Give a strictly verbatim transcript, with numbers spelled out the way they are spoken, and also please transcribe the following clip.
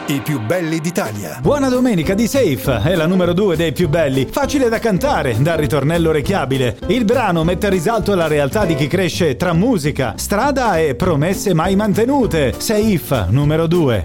I più belli d'Italia. Buona domenica di Safe, è la numero due dei più belli. Facile da cantare, dal ritornello orecchiabile. Il brano mette a risalto la realtà di chi cresce tra musica, strada e promesse mai mantenute. Safe, numero due.